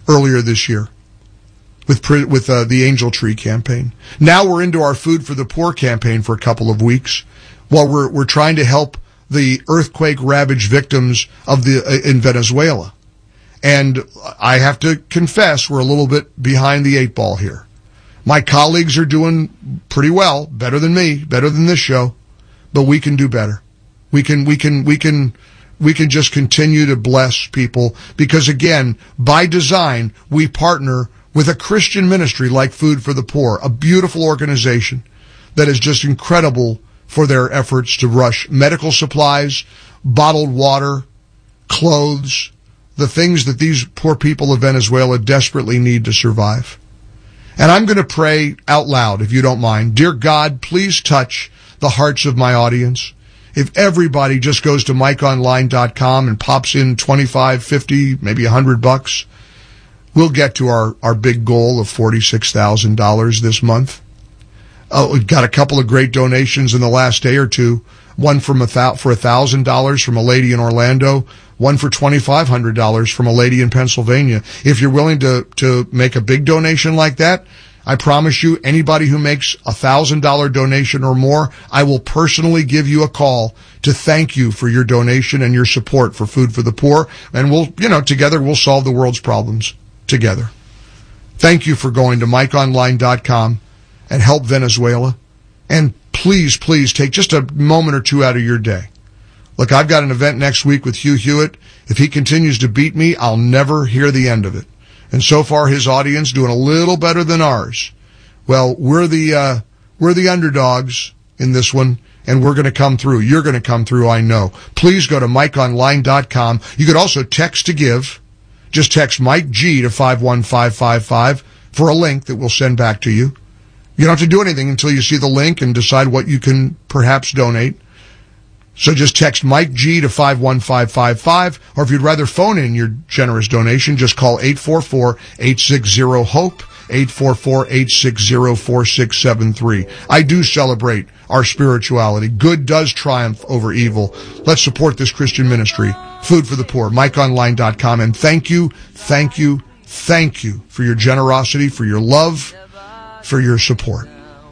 earlier this year with the Angel Tree campaign. Now we're into our Food for the Poor campaign for a couple of weeks while we're trying to help the earthquake-ravaged victims in Venezuela. And I have to confess, we're a little bit behind the eight ball here. My colleagues are doing pretty well, better than me, better than this show, but we can do better. We can just continue to bless people because, again, by design, we partner with a Christian ministry like Food for the Poor, a beautiful organization that is just incredible for their efforts to rush medical supplies, bottled water, clothes, the things that these poor people of Venezuela desperately need to survive. And I'm going to pray out loud, if you don't mind. Dear God, please touch the hearts of my audience. If everybody just goes to MikeOnline.com and pops in 25, 50, maybe $100, we'll get to our big goal of $46,000 this month. We've got a couple of great donations in the last day or two. One for $1,000 from a lady in Orlando, one for $2,500 from a lady in Pennsylvania. If you're willing to make a big donation like that, I promise you, anybody who makes $1,000 donation or more, I will personally give you a call to thank you for your donation and your support for Food for the Poor. And together we'll solve the world's problems together. Thank you for going to MikeOnline.com and help Venezuela. And please take just a moment or two out of your day. Look, I've got an event next week with Hugh Hewitt. If he continues to beat me, I'll never hear the end of it. And so far, his audience doing a little better than ours. Well, we're the underdogs in this one, and we're going to come through. You're going to come through, I know. Please go to MikeOnline.com. You could also text to give. Just text Mike G to 51555 for a link that we'll send back to you. You don't have to do anything until you see the link and decide what you can perhaps donate. So just text Mike G to 51555, or if you'd rather phone in your generous donation, just call 844-860-HOPE, 844-860-4673. I do celebrate our spirituality. Good does triumph over evil. Let's support this Christian ministry. Food for the Poor, MikeOnline.com. And thank you for your generosity, for your love, for your support.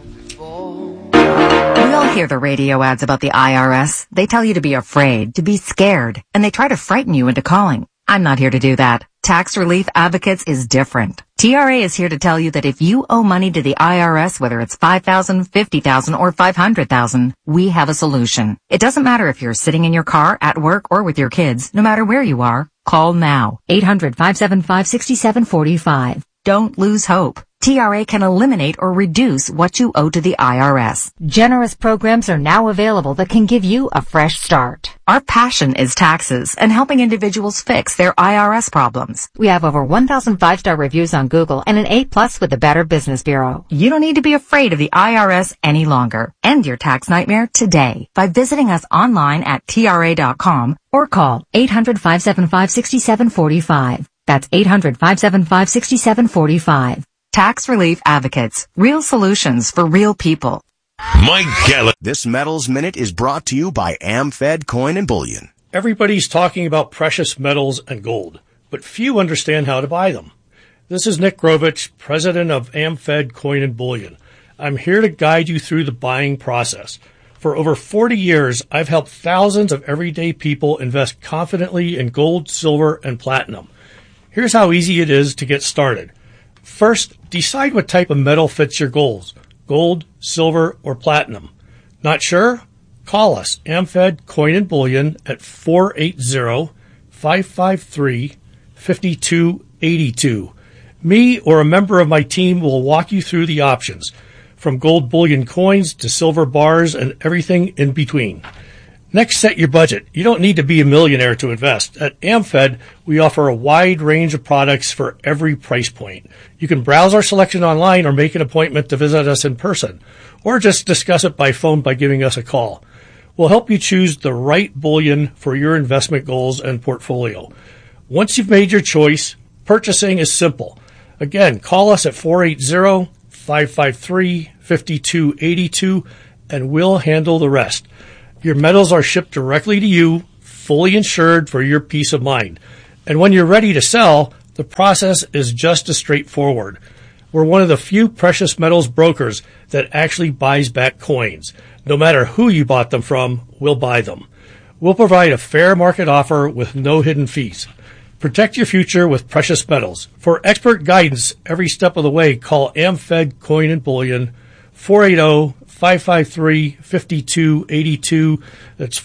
We all hear the radio ads about the IRS. They tell you to be afraid, to be scared, and they try to frighten you into calling. I'm not here to do that. Tax Relief Advocates is different. TRA is here to tell you that if you owe money to the IRS, whether it's $5,000, $50,000, or $500,000, we have a solution. It doesn't matter if you're sitting in your car, at work, or with your kids. No matter where you are, call now. 800-575-6745. Don't lose hope. TRA can eliminate or reduce what you owe to the IRS. Generous programs are now available that can give you a fresh start. Our passion is taxes and helping individuals fix their IRS problems. We have over 1,000 5-star reviews on Google and an A+ with the Better Business Bureau. You don't need to be afraid of the IRS any longer. End your tax nightmare today by visiting us online at TRA.com or call 800-575-6745. That's 800-575-6745. Tax Relief Advocates. Real solutions for real people. Mike Gallagher. This Metals Minute is brought to you by AmFed Coin and Bullion. Everybody's talking about precious metals and gold, but few understand how to buy them. This is Nick Grovich, president of AmFed Coin and Bullion. I'm here to guide you through the buying process. For over 40 years, I've helped thousands of everyday people invest confidently in gold, silver, and platinum. Here's how easy it is to get started. First, decide what type of metal fits your goals, gold, silver, or platinum. Not sure? Call us, AmFed Coin and Bullion, at 480-553-5282. Me or a member of my team will walk you through the options, from gold bullion coins to silver bars and everything in between. Next, set your budget. You don't need to be a millionaire to invest. At AmFed, we offer a wide range of products for every price point. You can browse our selection online or make an appointment to visit us in person, or just discuss it by phone by giving us a call. We'll help you choose the right bullion for your investment goals and portfolio. Once you've made your choice, purchasing is simple. Again, call us at 480-553-5282 and we'll handle the rest. Your metals are shipped directly to you, fully insured for your peace of mind. And when you're ready to sell, The process is just as straightforward. We're one of the few precious metals brokers that actually buys back coins. No matter who you bought them from, we'll buy them. We'll provide a fair market offer with no hidden fees. Protect your future with precious metals. For expert guidance every step of the way, call AmFed Coin and Bullion, 480-553-5282. That's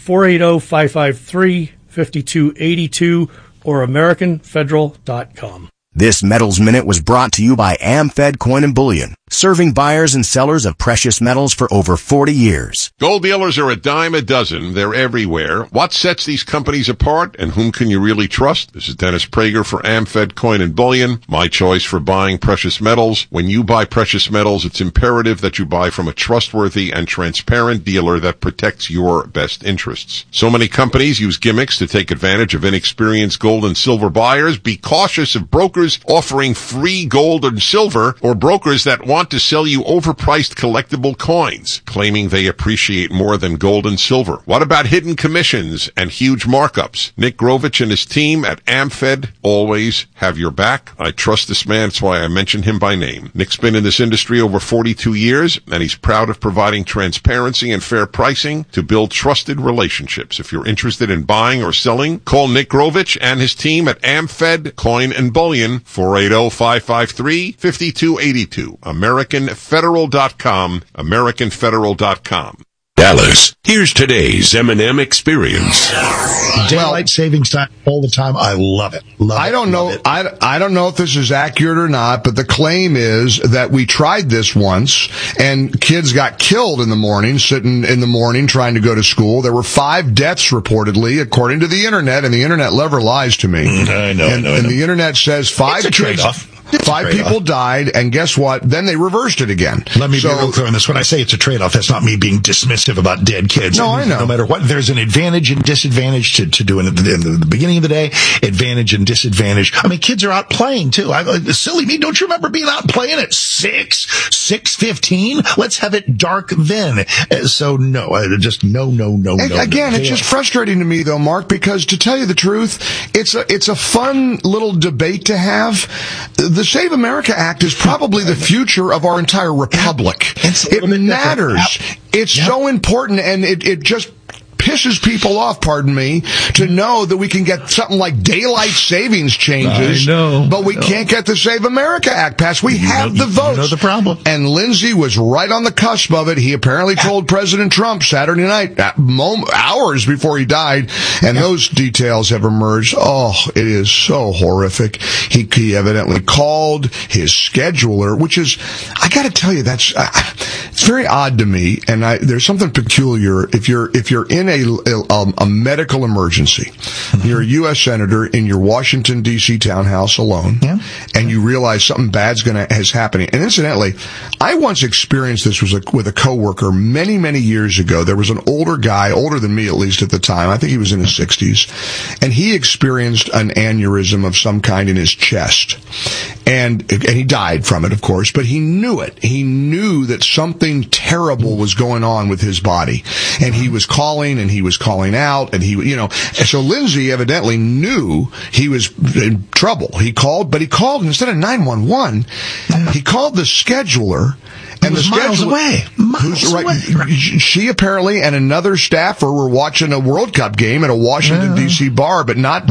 480-553-5282 or AmericanFederal.com. This Metals Minute was brought to you by AmFed Coin and Bullion, serving buyers and sellers of precious metals for over 40 years. Gold dealers are a dime a dozen. They're everywhere. What sets these companies apart, and whom can you really trust? This is Dennis Prager for AmFed Coin and Bullion, my choice for buying precious metals. When you buy precious metals, it's imperative that you buy from a trustworthy and transparent dealer that protects your best interests. So many companies use gimmicks to take advantage of inexperienced gold and silver buyers. Be cautious of brokers offering free gold and silver, or brokers that want to sell you overpriced collectible coins, claiming they appreciate more than gold and silver. What about hidden commissions and huge markups? Nick Grovich and his team at AmFed always have your back. I trust this man. That's why I mention him by name. Nick's been in this industry over 42 years, and he's proud of providing transparency and fair pricing to build trusted relationships. If you're interested in buying or selling, call Nick Grovich and his team at AmFed Coin and Bullion, 480-553-5282. AmericanFederal.com. AmericanFederal.com. Dallas, here's today's M&M experience. Daylight savings time all the time. I love it. I don't know if this is accurate or not, but the claim is that we tried this once and kids got killed in the morning, sitting in the morning trying to go to school. There were 5 deaths reportedly, according to the internet, and the internet never lies to me. I know. And the internet says 5 It's a trade-off. 5 people died, and guess what? Then they reversed it again. Let me be real clear on this. When I say it's a trade-off, that's not me being dismissive about dead kids. No, I know. No matter what, there's an advantage and disadvantage to doing it in the beginning of the day. Advantage and disadvantage. I mean, kids are out playing too. Silly me, don't you remember being out playing at 6:15? Let's have it dark then. So no, no. Again, it's just frustrating to me though, Mark, because to tell you the truth, it's a fun little debate to have. The Save America Act is probably the future of our entire republic. It matters. It's so important, and it just pisses people off, pardon me, to know that we can get something like daylight savings changes, but we can't get the Save America Act passed. We have the votes. You know the problem. And Lindsey was right on the cusp of it. He apparently told President Trump Saturday night, hours before he died, and those details have emerged. Oh, it is so horrific. He evidently called his scheduler, which is, I got to tell you, that's it's very odd to me, and there's something peculiar if you're in a medical emergency. You're a U.S. senator in your Washington, D.C. townhouse alone, and you realize something bad's is happening. And incidentally, I once experienced this with a coworker many, many years ago. There was an older guy, older than me at least at the time. I think he was in his 60s, and he experienced an aneurysm of some kind in his chest. And he died from it, of course, but he knew it. He knew that something terrible was going on with his body. And he was calling and he was calling out, and so Lindsey evidently knew he was in trouble. He called instead of 911, he called the scheduler. And the miles away. She apparently and another staffer were watching a World Cup game at a Washington D.C. bar, but not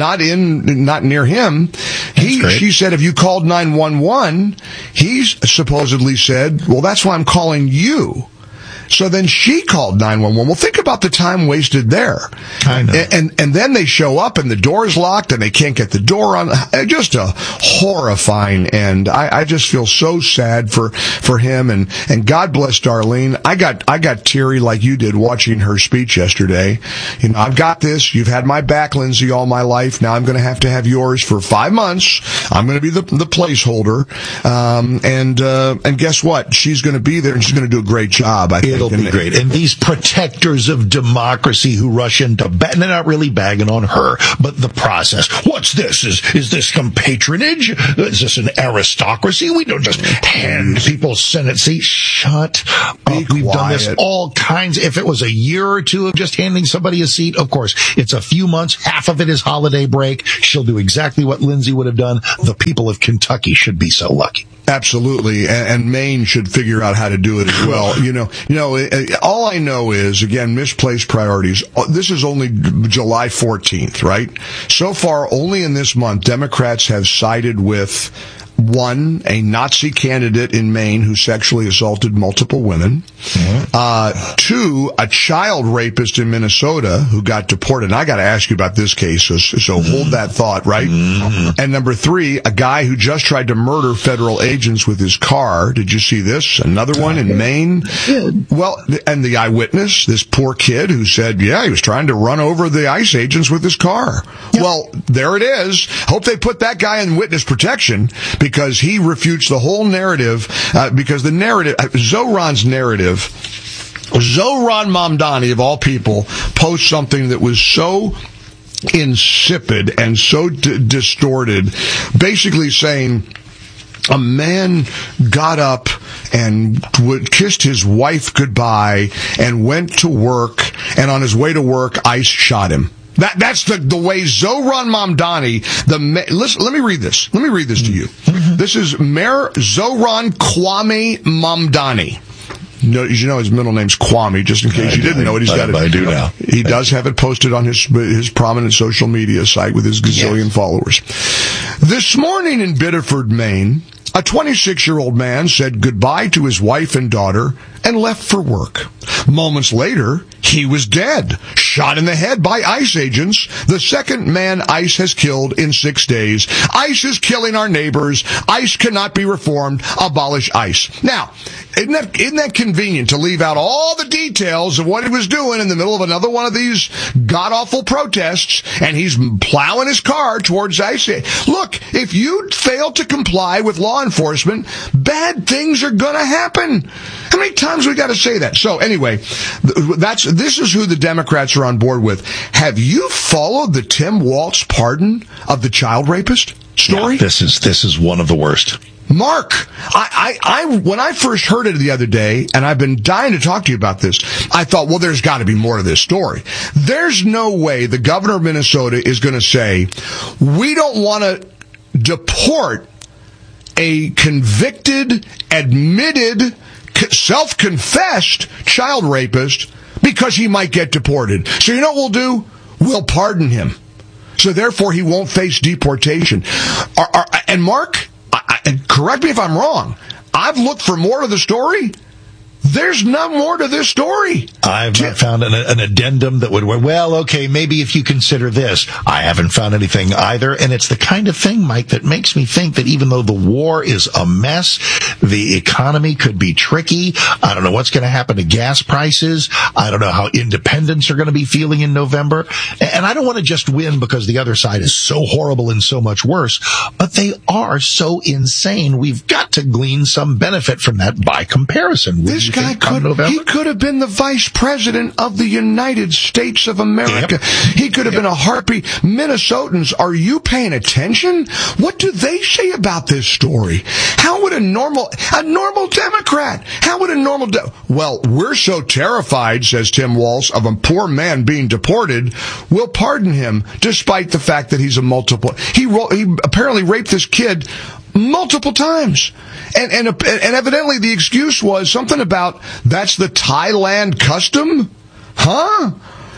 near him. She said, "Have you called 911?" He supposedly said, "Well, that's why I'm calling you." So then she called 911. Well, think about the time wasted there. I know. And then they show up and the door's locked and they can't get the door on. Just a horrifying end. I just feel so sad for him, and God bless Darlene. I got teary like you did watching her speech yesterday. I've got this. You've had my back, Lindsey, all my life. Now I'm going to have yours for 5 months. I'm going to be the placeholder. And guess what? She's going to be there and she's going to do a great job. I think. It'll be great. And these protectors of democracy who rush into and they're not really bagging on her, but the process. What's this? Is this some patronage? Is this an aristocracy? We don't just hand people Senate seats. Shut up. We've done this all kinds. If it was a year or two of just handing somebody a seat, of course, it's a few months. Half of it is holiday break. She'll do exactly what Lindsey would have done. The people of Kentucky should be so lucky. Absolutely, and Maine should figure out how to do it as well. All I know is, again, misplaced priorities. This is only July 14th, right? So far, only in this month, Democrats have sided with, one, a Nazi candidate in Maine who sexually assaulted multiple women. Mm-hmm. Two, a child rapist in Minnesota who got deported. And I got to ask you about this case, so hold that thought, right? Mm-hmm. And number three, a guy who just tried to murder federal agents with his car. Did you see this? Another one in Maine. Well, and the eyewitness, this poor kid who said, he was trying to run over the ICE agents with his car. Yep. Well, there it is. Hope they put that guy in witness protection, because he refutes the whole narrative, because the narrative, Zohran Mamdani, of all people, posts something that was so insipid and so distorted, basically saying a man got up and kissed his wife goodbye and went to work, and on his way to work, ICE shot him. That's the way Zohran Mamdani, listen, let me read this. Let me read this to you. Mm-hmm. This is Mayor Zohran Kwame Mamdani. You know his middle name's Kwame, just in case you didn't know it. He's got it. I do now. He does have it posted on his prominent social media site with his gazillion followers. This morning in Biddeford, Maine, a 26-year-old man said goodbye to his wife and daughter and left for work. Moments later, he was dead, shot in the head by ICE agents, the second man ICE has killed in 6 days. ICE is killing our neighbors. ICE cannot be reformed. Abolish ICE. Now, isn't that convenient to leave out all the details of what he was doing in the middle of another one of these god-awful protests, and he's plowing his car towards ICE? Look, if you fail to comply with law enforcement, bad things are going to happen. How many times we got to say that? So anyway, this is who the Democrats are on board with. Have you followed the Tim Walz pardon of the child rapist story? Yeah, this is one of the worst. Mark, I when I first heard it the other day, and I've been dying to talk to you about this, I thought, well, there's got to be more to this story. There's no way the governor of Minnesota is going to say, we don't want to deport a convicted, admitted, self-confessed child rapist because he might get deported. So you know what we'll do? We'll pardon him. So therefore he won't face deportation. And Mark, correct me if I'm wrong, I've looked for more to the story. There's no more to this story. I've not found an addendum that would, well, okay, maybe if you consider this. I haven't found anything either. And it's the kind of thing, Mike, that makes me think that even though the war is a mess, the economy could be tricky. I don't know what's going to happen to gas prices. I don't know how independents are going to be feeling in November. And I don't want to just win because the other side is so horrible and so much worse, but they are so insane. We've got to glean some benefit from that by comparison. This guy could have been the vice president of the United States of America. Yep. He could have been a heartbeat. Minnesotans, are you paying attention? What do they say about this story? How would a normal Democrat, well, we're so terrified, says Tim Walz, of a poor man being deported, we'll pardon him despite the fact that he's he apparently raped this kid multiple times. And evidently the excuse was something about, that's the Thailand custom? Huh?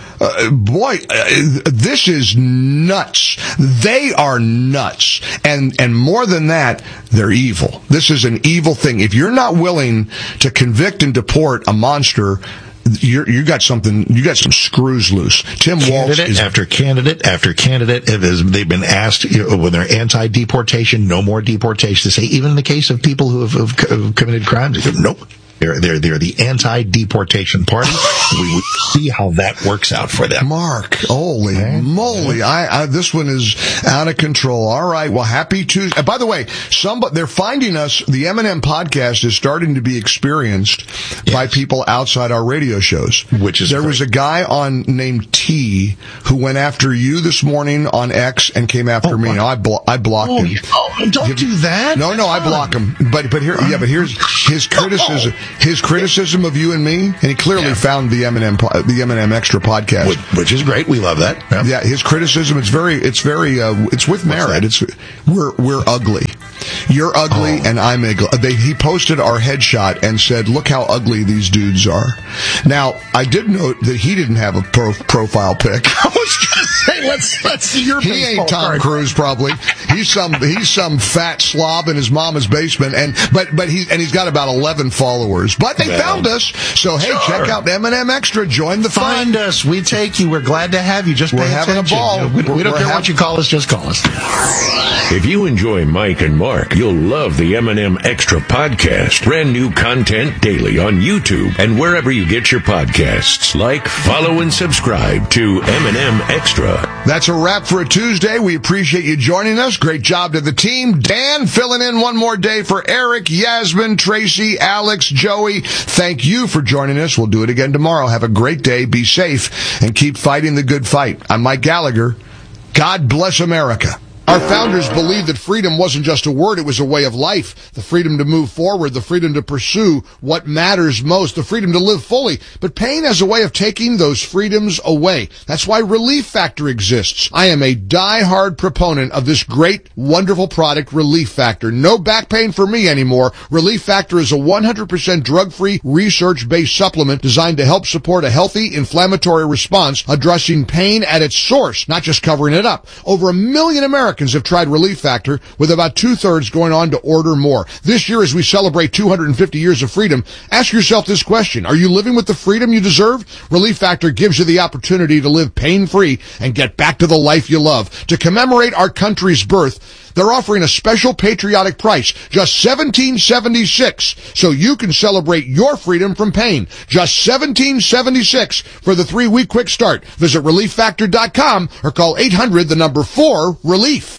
This is nuts. They are nuts. And more than that, they're evil. This is an evil thing. If you're not willing to convict and deport a monster, you got some screws loose. Tim Walz after candidate after candidate, they've been asked, when they're anti-deportation, no more deportation. They say, even in the case of people who have committed crimes, they go, nope. They're the anti-deportation party. We will see how that works out for them. Mark, holy moly. This one is out of control. All right. Well, happy Tuesday. By the way, they're finding us. The M&M podcast is starting to be experienced by people outside our radio shows. Which is There was a guy named T who went after you this morning on X and came after me. I blocked him. Don't do that. No, I block him. But here's his criticism. His criticism of you and me, and he clearly found the M&M Extra podcast, which is great. We love that. Yeah, his criticism. It's with merit. We're ugly. You're ugly, and I'm ugly. He posted our headshot and said, "Look how ugly these dudes are." Now, I did note that he didn't have a profile pic. I was going to say, let's see your. He ain't Tom Cruise, probably. He's some fat slob in his mama's basement, but he's got about 11 followers. But they found us, so hey, check out M&M Extra. Join the fun. Find us. We take you. We're glad to have you. Just we're having a ball. We don't care what you call us. Just call us. If you enjoy Mike and Mark, you'll love the M&M Extra podcast. Brand new content daily on YouTube and wherever you get your podcasts. Like, follow, and subscribe to M&M Extra. That's a wrap for a Tuesday. We appreciate you joining us. Great job to the team. Dan filling in one more day for Eric, Yasmin, Tracy, Alex, Joey. Thank you for joining us. We'll do it again tomorrow. Have a great day. Be safe and keep fighting the good fight. I'm Mike Gallagher. God bless America. Our founders believed that freedom wasn't just a word, it was a way of life. The freedom to move forward, the freedom to pursue what matters most, the freedom to live fully. But pain has a way of taking those freedoms away. That's why Relief Factor exists. I am a die-hard proponent of this great, wonderful product, Relief Factor. No back pain for me anymore. Relief Factor is a 100% drug-free, research-based supplement designed to help support a healthy, inflammatory response, addressing pain at its source, not just covering it up. Over 1 million Americans have tried Relief Factor, with about 2/3 going on to order more. This year, as we celebrate 250 years of freedom, ask yourself this question. Are you living with the freedom you deserve? Relief Factor gives you the opportunity to live pain-free and get back to the life you love. To commemorate our country's birth, they're offering a special patriotic price, just $17.76, so you can celebrate your freedom from pain. Just $17.76 for the 3-week quick start. Visit ReliefFactor.com or call 800-4-RELIEF.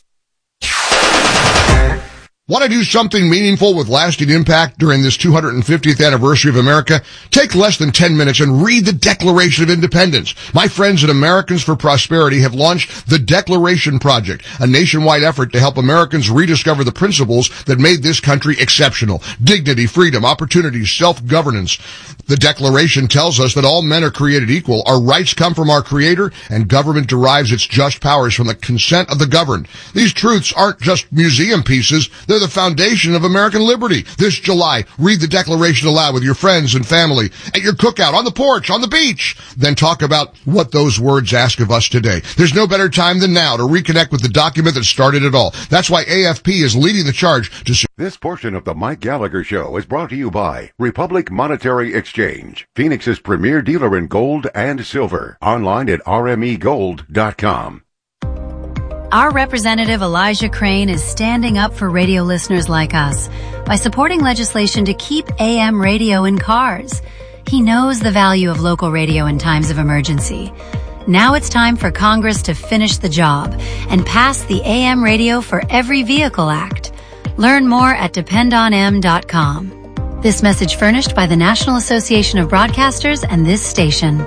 Want to do something meaningful with lasting impact during this 250th anniversary of America? Take less than 10 minutes and read the Declaration of Independence. My friends at Americans for Prosperity have launched the Declaration Project, a nationwide effort to help Americans rediscover the principles that made this country exceptional. Dignity, freedom, opportunity, self-governance. The Declaration tells us that all men are created equal, our rights come from our Creator, and government derives its just powers from the consent of the governed. These truths aren't just museum pieces, they're the foundation of American liberty. This July, read the Declaration aloud with your friends and family, at your cookout, on the porch, on the beach. Then talk about what those words ask of us today. There's no better time than now to reconnect with the document that started it all. That's why AFP is leading the charge to... This portion of the Mike Gallagher Show is brought to you by Republic Monetary Exchange, Phoenix's premier dealer in gold and silver. Online at rmegold.com. Our representative Elijah Crane is standing up for radio listeners like us by supporting legislation to keep AM radio in cars. He knows the value of local radio in times of emergency. Now it's time for Congress to finish the job and pass the AM Radio for Every Vehicle Act. Learn more at dependonm.com. This message furnished by the National Association of Broadcasters and this station.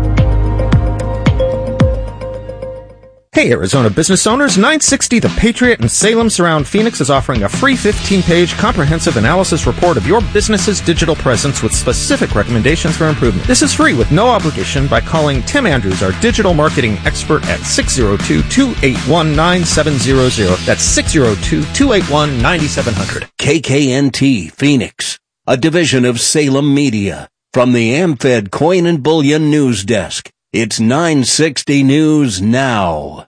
Hey, Arizona business owners, 960 The Patriot in Salem Surround Phoenix is offering a free 15-page comprehensive analysis report of your business's digital presence with specific recommendations for improvement. This is free with no obligation by calling Tim Andrews, our digital marketing expert, at 602-281-9700. That's 602-281-9700. KKNT Phoenix, a division of Salem Media. From the AmFed Coin and Bullion News Desk, it's 960 News Now.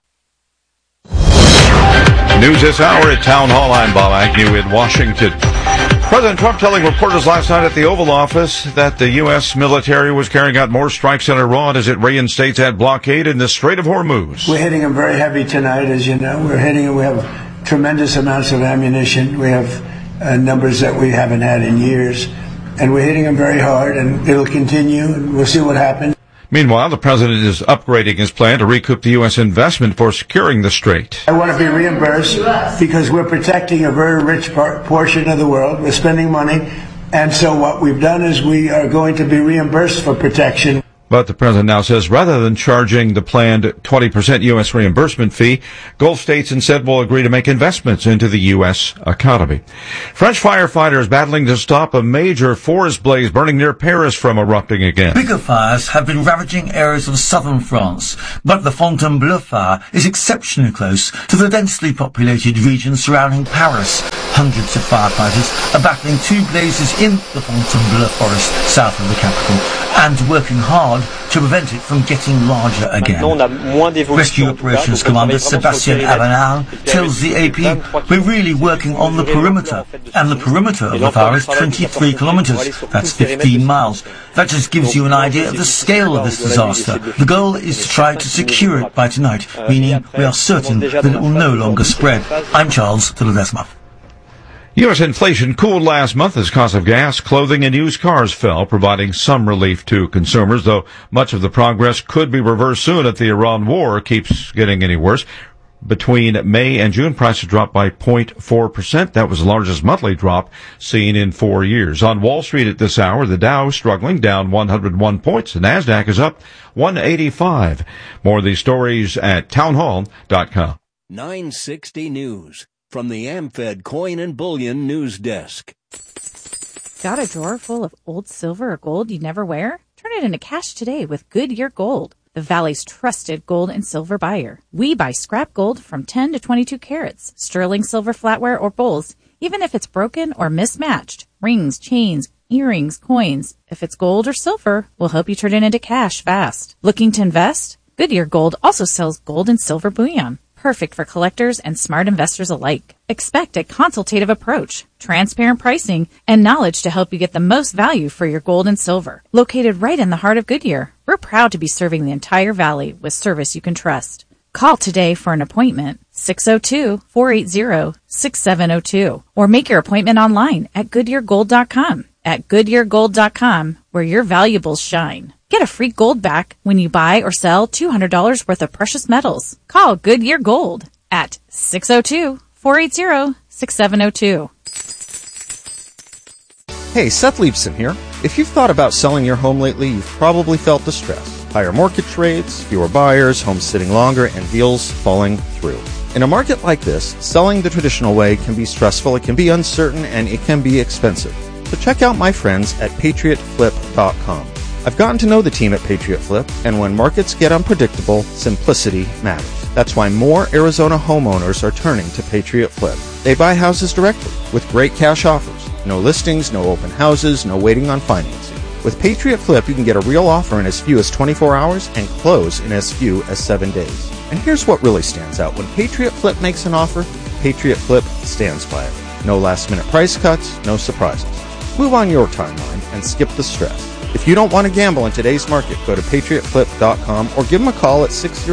News this hour at Town Hall. I'm Bob Agnew in Washington. President Trump telling reporters last night at the Oval Office that the U.S. military was carrying out more strikes in Iran as it reinstates that blockade in the Strait of Hormuz. We're hitting them very heavy tonight, as you know. We have tremendous amounts of ammunition. We have numbers that we haven't had in years. and we're hitting them very hard, and it'll continue, and we'll see what happens. Meanwhile, the president is upgrading his plan to recoup the U.S. investment for securing the strait. I want to be reimbursed because we're protecting a very rich portion of the world. We're spending money, and so what we've done is we are going to be reimbursed for protection. But the president now says rather than charging the planned 20% U.S. reimbursement fee, Gulf states instead will agree to make investments into the U.S. economy. French firefighters battling to stop a major forest blaze burning near Paris from erupting again. Bigger fires have been ravaging areas of southern France, but the Fontainebleau fire is exceptionally close to the densely populated region surrounding Paris. Hundreds of firefighters are battling two blazes in the Fontainebleau forest south of the capital and working hard to prevent it from getting larger again. Rescue Operations Commander Sébastien Avenal tells the AP, we're really working on the perimeter, and the perimeter of the fire is 23 kilometers. That's 15 miles. That just gives you an idea of the scale of this disaster. The goal is to try to secure it by tonight, meaning we are certain that it will no longer spread. I'm Charles de Ledesma. U.S. inflation cooled last month as costs of gas, clothing, and used cars fell, providing some relief to consumers, though much of the progress could be reversed soon if the Iran war keeps getting any worse. Between May and June, prices dropped by 0.4%. That was the largest monthly drop seen in 4 years. On Wall Street at this hour, the Dow struggling, down 101 points. The NASDAQ is up 185. More of these stories at townhall.com. 960 News. From the AmFed Coin and Bullion News Desk. Got a drawer full of old silver or gold you never wear? Turn it into cash today with Goodyear Gold, the Valley's trusted gold and silver buyer. We buy scrap gold from 10 to 22 carats, sterling silver flatware or bowls, even if it's broken or mismatched. Rings, chains, earrings, coins. If it's gold or silver, we'll help you turn it into cash fast. Looking to invest? Goodyear Gold also sells gold and silver bullion. Perfect for collectors and smart investors alike. Expect a consultative approach, transparent pricing, and knowledge to help you get the most value for your gold and silver. Located right in the heart of Goodyear, we're proud to be serving the entire valley with service you can trust. Call today for an appointment, 602-480-6702, or make your appointment online at GoodyearGold.com. At GoodyearGold.com, where your valuables shine. Get a free gold back when you buy or sell $200 worth of precious metals. Call Goodyear Gold at 602-480-6702. Hey, Seth Leibson here. If you've thought about selling your home lately, you've probably felt distress. Higher mortgage rates, fewer buyers, homes sitting longer, and deals falling through. In a market like this, selling the traditional way can be stressful, it can be uncertain, and it can be expensive. So check out my friends at PatriotFlip.com. I've gotten to know the team at Patriot Flip, and when markets get unpredictable, simplicity matters. That's why more Arizona homeowners are turning to Patriot Flip. They buy houses directly with great cash offers. No listings, no open houses, no waiting on financing. With Patriot Flip, you can get a real offer in as few as 24 hours and close in as few as 7 days. And here's what really stands out. When Patriot Flip makes an offer, Patriot Flip stands by it. No last-minute price cuts, no surprises. Move on your timeline and skip the stress. If you don't want to gamble in today's market, go to PatriotFlip.com or give them a call at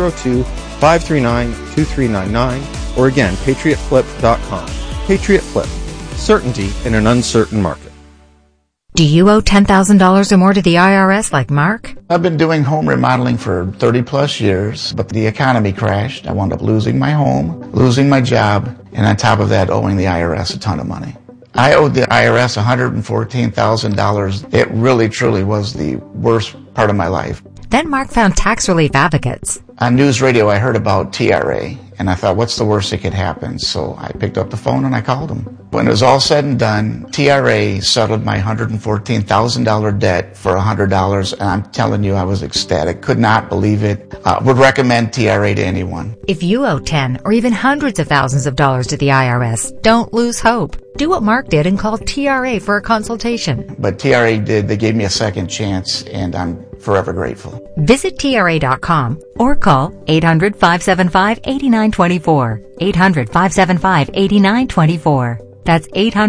602-539-2399 or again, PatriotFlip.com. Patriot Flip. Certainty in an uncertain market. Do you owe $10,000 or more to the IRS like Mark? I've been doing home remodeling for 30 plus years, but the economy crashed. I wound up losing my home, losing my job, and on top of that, owing the IRS a ton of money. I owed the IRS $114,000. It really, truly was the worst part of my life. Then Mark found Tax Relief Advocates. On news radio, I heard about TRA, and I thought, what's the worst that could happen? So I picked up the phone and I called them. When it was all said and done, TRA settled my $114,000 debt for $100, and I'm telling you, I was ecstatic. Could not believe it. Would recommend TRA to anyone. If you owe 10 or even hundreds of thousands of dollars to the IRS, don't lose hope. Do what Mark did and call TRA for a consultation. But TRA did. They gave me a second chance, and I'm forever grateful. Visit TRA.com or call 800-575-8924. 800-575-8924. That's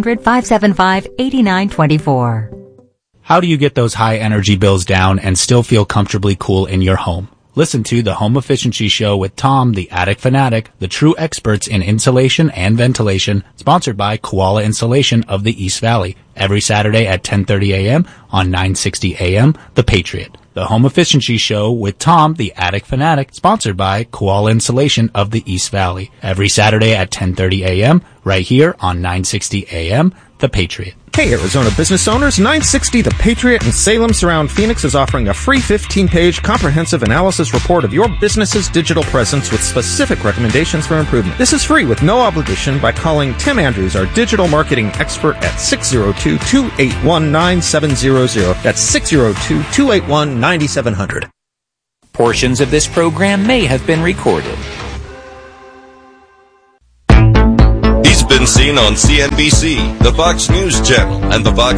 800-575-8924. How do you get those high energy bills down and still feel comfortably cool in your home? Listen to the Home Efficiency Show with Tom, the Attic Fanatic, the true experts in insulation and ventilation, sponsored by Koala Insulation of the East Valley, every Saturday at 10:30 a.m. on 960 a.m. The Patriot. The Home Efficiency Show with Tom, the Attic Fanatic, sponsored by Koala Insulation of the East Valley. Every Saturday at 10:30 a.m. right here on 960 a.m. The Patriot. Hey, Arizona business owners, 960 The Patriot in Salem Surround Phoenix is offering a free 15-page comprehensive analysis report of your business's digital presence with specific recommendations for improvement. This is free with no obligation by calling Tim Andrews, our digital marketing expert, at 602-281-9700. That's 602-281-9700. Portions of this program may have been recorded. He's been seen on CNBC, the Fox News Channel, and the Fox